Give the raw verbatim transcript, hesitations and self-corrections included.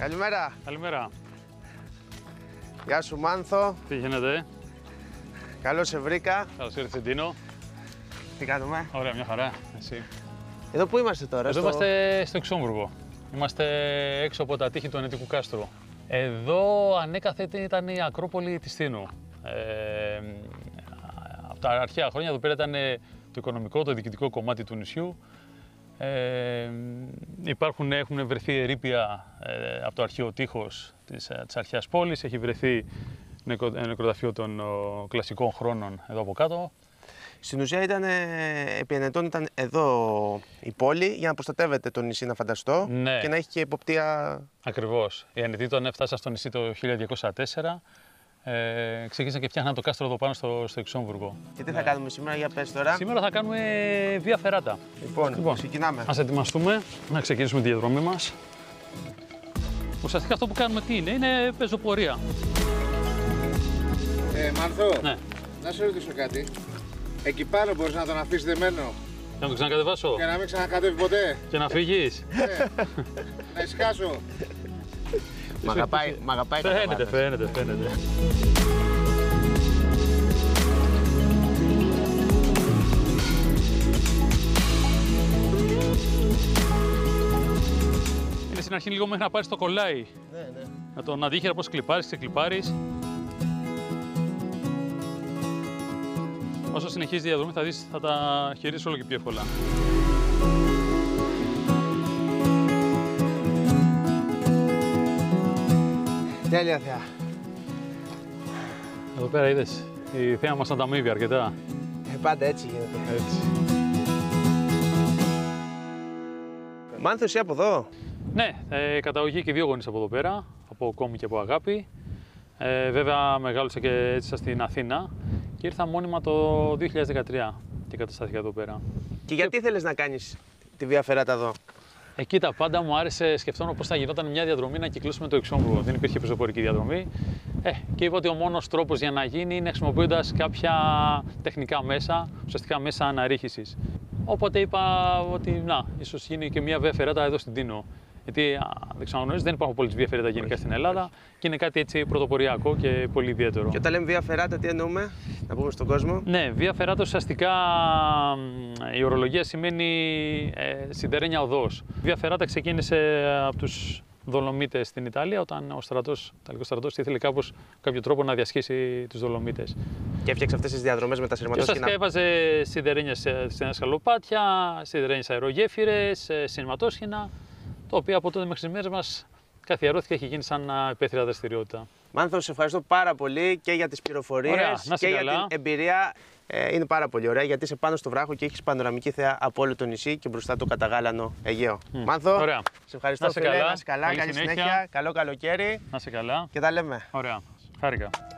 Καλημέρα. Καλημέρα. Γεια σου Μάνθο. Τι γίνεται? Καλώς σε βρήκα. Καλώς ήρθες, Ντίνο. Τι κάνουμε? Ωραία, μια χαρά. Εσύ? Εδώ που είμαστε τώρα? Εδώ στο... είμαστε στο Εξόμβουργο. Είμαστε έξω από τα τείχη του Ανετικού Κάστρου. Εδώ ανέκαθεν ήταν η Ακρόπολη της Τίνου. Ε, από τα αρχαία χρόνια εδώ πέρα ήταν το οικονομικό, το διοικητικό κομμάτι του νησιού. Ε, υπάρχουν, έχουν βρεθεί ερείπια ε, από το αρχαίο τείχος της, ε, της αρχαίας πόλης. Έχει βρεθεί νεκρο, νεκροταφείο των ο, κλασικών χρόνων εδώ από κάτω. Στην ουσία ήταν, επί ενετών ήταν εδώ η πόλη για να προστατεύεται το νησί, να φανταστώ, Ναι. και να έχει και εποπτεία. Ακριβώς. Οι Ανετοί όταν έφτασαν στο νησί το χίλια διακόσια τέσσερα, ε, ξεκίνησαν και φτιάχναν το κάστρο εδώ πάνω στο, στο Εξόμβουργο. Και τι θα κάνουμε σήμερα, για πες τώρα? Σήμερα θα κάνουμε βία φεράτα. Λοιπόν, Λοιπόν, ξεκινάμε. Ας ετοιμαστούμε να ξεκινήσουμε τη διαδρομή μας. Ουσιαστικά αυτό που κάνουμε τι είναι, είναι πεζοπορία. Ε, Μάνθο, Ναι. να σε ρωτήσω κάτι. Εκεί πάνω μπορείς να τον αφήσεις δεμένο Να το ξανακατεβάσω και να μην ξανακατεύει ποτέ. και να φύγεις. Ε, να ησυχάσω. Μ' αγαπάει, μ' αγαπάει Φαίνεται, καταβάτας. φαίνεται, φαίνεται. Είναι στην αρχή λίγο μέχρι να πάρεις το κολλάι. Ναι, ναι. Να τον αντίχειρα πώς κλιπάρεις, ξεκλιπάρεις. Όσο συνεχίζει η διαδρομή θα δεις θα τα χειρίσεις όλο και πιο εύκολα. Τέλεια θεά. Εδώ πέρα είδες, η θέα μας ανταμείβει αρκετά. Ε, πάντα έτσι γίνεται. Έτσι. Μάνθο, εσύ από εδώ? Ναι, ε, καταγωγή και δύο γονείς από εδώ πέρα, από Κόμη και από Αγάπη. Ε, βέβαια μεγάλωσα και έτσι στην Αθήνα και ήρθα μόνιμα το δύο χιλιάδες δεκατρία και καταστάθηκα εδώ πέρα. Και γιατί ήθελες να κάνεις τη βία φεράτα εδώ? Ε, κοίτα, πάντα μου άρεσε, σκεφτόμουν πώς θα γινόταν μια διαδρομή να κυκλώσουμε το Εξόμβουργο. Δεν υπήρχε πεζοπορική διαδρομή. Ε, και είπα ότι ο μόνος τρόπος για να γίνει είναι χρησιμοποιώντας κάποια τεχνικά μέσα, ουσιαστικά μέσα αναρρίχησης. Οπότε είπα ότι να, ίσως γίνει και μια βία φεράτα εδώ στην Τίνο. Γιατί α, δεν ξαναγνωρίζεις, δεν υπάρχουν πολλές βία φεράτα γενικά στην Ελλάδα και είναι κάτι έτσι πρωτοποριακό και πολύ ιδιαίτερο. Και όταν λέμε βία φεράτα, τι εννοούμε, να πούμε στον κόσμο? Ναι, βία φεράτα ουσιαστικά η ορολογία σημαίνει ε, σιδερένια οδός. Βία φεράτα ξεκίνησε από τους Δολομίτες στην Ιταλία, όταν ο στρατός, ο Ιταλικός στρατός ήθελε κάπως, κάποιο τρόπο να διασχίσει τους Δολομίτες. Και έφτιαξε αυτές τις διαδρομές με τα Και σειρματόσχηνα. ουσιαστικά έβαζε σιδερένια σε σκαλοπάτια, σιδερένιες αερογέφυρες, σειρματόσχηνα, το οποίο από τότε μέχρι τις μέρες μας καθιερώθηκε και έχει γίνει σαν υπαίθρια δραστηριότητα. Μάνθο, σε ευχαριστώ πάρα πολύ και για τις πληροφορίες και για την εμπειρία. Ε, είναι πάρα πολύ ωραία γιατί είσαι πάνω στο βράχο και έχεις πανοραμική θέα από όλο το νησί και μπροστά το καταγάλανο Αιγαίο. Mm. Μάνθο, ωραία. Σε ευχαριστώ. Να σε φίλε, καλά. να σε καλά. Καλή Καλή συνέχεια. συνέχεια. Καλό καλοκαίρι. Να σε καλά. Και τα λέμε. Ωραία. Χάρηκα.